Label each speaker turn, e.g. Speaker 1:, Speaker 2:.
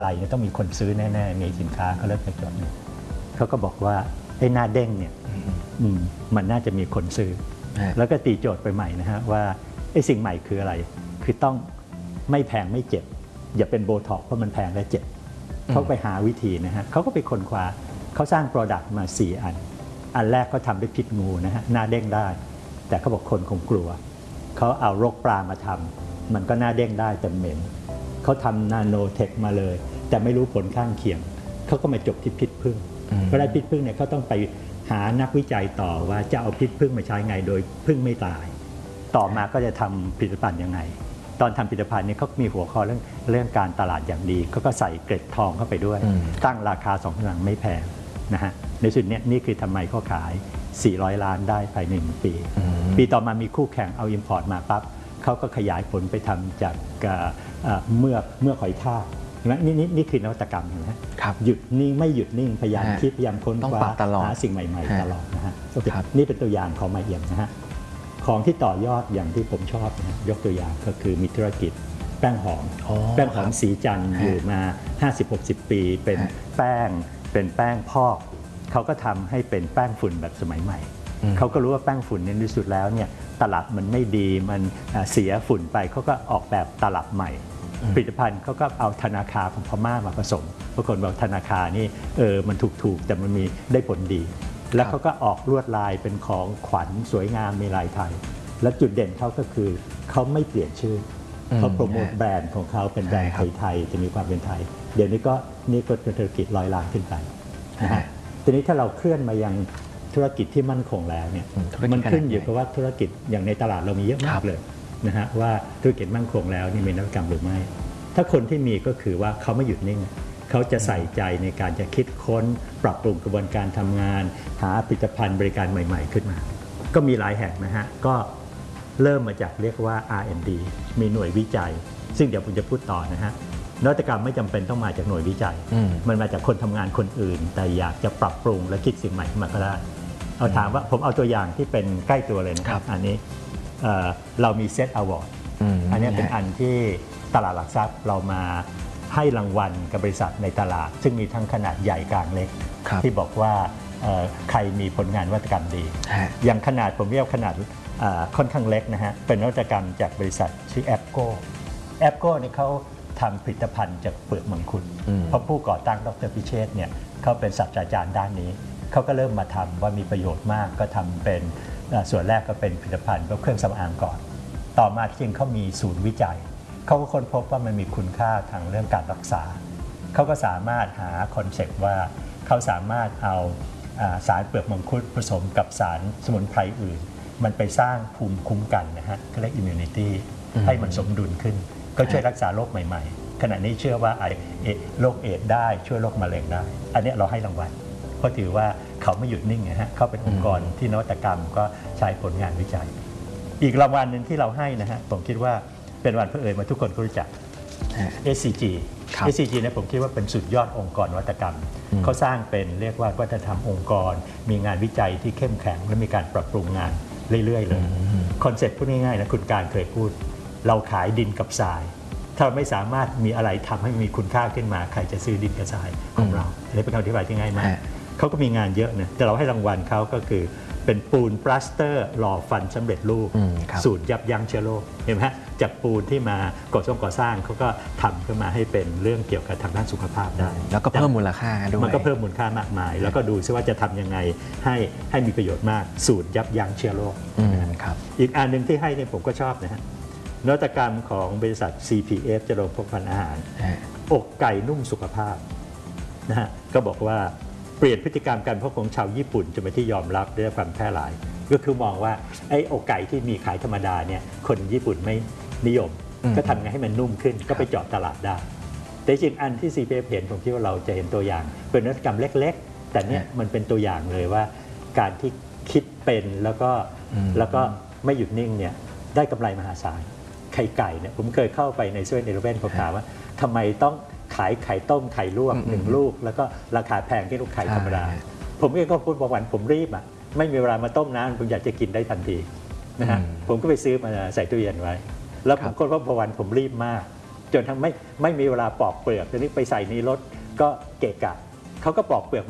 Speaker 1: อะไรเนี่ยต้องมีคนซื้อแน่ๆมีสินค้าเขาเริ่มไปจดเนี่ยเขาก็บอกว่าไอ้หน้าเด้งเนี่ยมันน่าจะมีคนซื้อแล้วก็ตีโจทย์ไปใหม่นะฮะว่าไอ้สิ่งใหม่คืออะไรคือต้องไม่แพงไม่เจ็บอย่าเป็นโบท็อกซ์เพราะมันแพงและเจ็บเขาไปหาวิธีนะฮะเขาก็ไปค้นคว้าเขาสร้างโปรดักต์มา4อันแรกเขาทำด้วยพิษงูนะฮะหน้าเด้งได้แต่เขาบอกคนคงกลัวเขาเอารกปลามาทำมันก็หน้าเด้งได้แต่เหม็นเขาทำนาโนเทคมาเลยแต่ไม่รู้ผลข้างเคียงเขาก็มาจบที่พิษผึ้งเพราะได้พิษผึ้งเนี่ยเขาต้องไปหานักวิจัยต่อว่าจะเอาพิษผึ้งมาใช้ไงโดยผึ้งไม่ตายต่อมาก็จะทำผลิตภัณฑ์ยังไงตอนทำผลิตภัณฑ์เนี่ยเขามีหัวข้อเรื่องการตลาดอย่างดีเขาก็ใส่เกล็ดทองเข้าไปด้วยตั้งราคา2 กำลังไม่แพงนะฮะในสุดเนี่ยนี่คือทำไมเขาขาย400 ล้านได้ภายใน1 ปีปีต่อมามีคู่แข่งเอา import มาปั๊บเขาก็ขยายผลไปทำจากเมื่อหอยทากนี่คือนวัตกรรมนะหยุดนิ่งไม่หยุดนิ่งพยายามคิดพยายามค้นคว้าหาสิ่งใหม่ๆตลอดนะฮะนี่เป็นตัวอย่างของมาเอี่ยมนะฮะของที่ต่อยอดอย่างที่ผมชอบนะยกตัวอย่างก็คือมีธุรกิจแป้งหอมสีจันทร์อยู่มา 50-60 ปีเป็นแป้งพอกเขาก็ทำให้เป็นแป้งฝุ่นแบบสมัยใหม่เขาก็รู้ว่าแป้งฝุ่นในที่สุดแล้วเนี่ยตลับมันไม่ดีมันเสียฝุ่นไปเขาก็ออกแบบตลับใหม่ผลิตภัณฑ์เขาก็เอาธนาคารของพม่ามาผสมปรากฏว่าธนาคารนี่มันถูกแต่มันมีได้ผลดีแล้วเขาก็ออกลวดลายเป็นของขวัญสวยงามมีลายไทยและจุดเด่นเขาก็คือเขาไม่เปลี่ยนชื่อเขาโปรโมทแบรนด์ของเขาเป็นแบรนด์ไทยจะมีความเป็นไทยเดี๋ยวนี้ก็เป็นธุรกิจ100 ล้านขึ้นไปนะฮะทีนี้ถ้าเราเคลื่อนมายังธุรกิจที่มั่นคงแล้วเนี่ยมันขึ้นอยู่กับว่าธุรกิจอย่างในตลาดเรามีเยอะมากเลยนะฮะว่าธุรกิจมั่นคงแล้วนี่มีนวัตกรรมหรือไม่ถ้าคนที่มีก็คือว่าเขาไม่หยุดนิ่งเขาจะใส่ใจในการจะคิดค้นปรับปรุงกระบวนการทำงานหาผลิตภัณฑ์บริการใหม่ๆขึ้นมาก็มีหลายแห่งนะฮะก็เริ่มมาจากเรียกว่า R&D มีหน่วยวิจัยซึ่งเดี๋ยวผมจะพูดต่อนะฮะนวัตกรรมไม่จำเป็นต้องมาจากหน่วยวิจัยมันมาจากคนทำงานคนอื่นแต่อยากจะปรับปรุงและคิดสิ่งใหม่ขึ้นมาก็ได้เอาถามว่าผมเอาตัวอย่างที่เป็นใกล้ตัวเลยนะครับอันนี้เรามีเซตอวอร์ดอันนี้เป็นอันที่ตลาดหลักทรัพย์เรามาให้รางวัลกับบริษัทในตลาดซึ่งมีทั้งขนาดใหญ่กลางเล็กที่บอกว่าใครมีผลงานนวัตกรรมดีอย่างขนาดผมเรียกขนาดค่อนข้างเล็กนะฮะเป็นนวัตกรรมจากบริษัทชื่อแอปโก้นี่เขาทำผลิตภัณฑ์จากเปลือกมังคุดเพราะผู้ก่อตั้งดร.พิเชษฐ์เนี่ยเขาเป็นศาสตราจารย์ด้านนี้เขาก็เริ่มมาทำว่ามีประโยชน์มากก็ทำเป็นส่วนแรกก็เป็นผลิตภัณฑ์ก็เครื่องสำอางก่อนต่อมาที่จริงเขามีศูนย์วิจัยเขาก็ค้นพบว่ามันมีคุณค่าทางเรื่องการรักษาเขาก็สามารถหาคอนเซ็ปต์ว่าเขาสามารถเอาสารเปลือกมังคุดผสมกับสารสมุนไพรอื่นมันไปสร้างภูมิคุ้มกันนะฮะเขาเรียก immunity ให้มันสมดุลขึ้นก็ช่วยรักษาโรคใหม่ๆขณะนี้เชื่อว่าโรคเอดส์ได้ช่วยโรคมะเร็งได้อันนี้เราให้รางวัลเพราะถือว่าเขาไม่หยุดนิ่งนะฮะเขาเป็นองค์กรที่นวัตกรรมก็ใช้ผลงานวิจัยอีกรางวัลหนึ่งที่เราให้นะฮะผมคิดว่าเป็นวันเผอิญมาทุกคนก็รู้จัก SCG เนี่ยผมคิดว่าเป็นสุดยอดองค์กรนวัตกรรมเขาสร้างเป็นเรียกว่าวัฒนธรรมองค์กรมีงานวิจัยที่เข้มแข็งและมีการปรับปรุงงานเรื่อยๆเลยคอนเซ็ปต์พูดง่ายๆนะคุณการเคยพูดเราขายดินกับทรายถ้าเราไม่สามารถมีอะไรทำให้มีคุณค่าขึ้นมาใครจะซื้อดินกับทรายของเราอันนี้เป็นคำอธิบายที่ง่ายมากเขาก็มีงานเยอะนะแต่เราให้รางวัลเขาก็คือเป็นปูนปลาสเตอร์หล่อฟันสำเร็จรูปสูตรยับยั้งเชื้อโรคเห็นไหมฮะจากปูนที่มาก่อสร้างเขาก็ทำขึ้นมาให้เป็นเรื่องเกี่ยวกับทางด้านสุขภาพได้
Speaker 2: แล้วก็เพิ่มมูลค่าด้วย
Speaker 1: มันก็เพิ่มมูลค่ามากมายแล้วก็ดูซิว่าจะทำยังไงให้มีประโยชน์มากสูตรยับยั้งเชื้อโรคอีกอันหนึ่งที่ให้เนี่ยผมก็ชอบนะฮะนวัตกรรมของบริษัท CPF จะลงพวกพันอาหารอกไก่นุ่มสุขภาพนะฮะก็บอกว่าเปลี่ยนพฤติกรรมการบริโภคของชาวญี่ปุ่นจนเป็นที่ยอมรับได้รับความแพร่หลายก็คือมองว่าไอ้อกไก่ที่มีขายธรรมดาเนี่ยคนญี่ปุ่นไม่นิยมก็ทำไงให้มันนุ่มขึ้นก็ไปเจาะตลาดได้แต่จริงอันที่ CPF เห็นผมคิดว่าเราจะเห็นตัวอย่างเป็นนวัตกรรมเล็กๆแต่เนี่ยมันเป็นตัวอย่างเลยว่าการที่คิดเป็นแล้วก็ไม่หยุดนิ่งเนี่ยได้กำไรมหาศาลไข่ไก่เนี่ยผมเคยเข้าไปในเซเว่นอีเลฟเว่นผมถามว่าทำไมต้องขายไข่ต้มไข่ลวก1 ลูกแล้วก็ราคาแพงที่ลูกไข่ธรรมดาผมเองก็พูดบางวันผมรีบไม่มีเวลามาต้มน้ำผมอยากจะกินได้ทันทีนะฮะผมก็ไปซื้อมาใส่ตู้เย็นไว้แล้วผมก็ว่าบางวันผมรีบมากจนทั้งไม่มีเวลาปอกเปลือกทีนี้ไปใส่ในรถก็เกะกะเขาก็ปอกเปลือก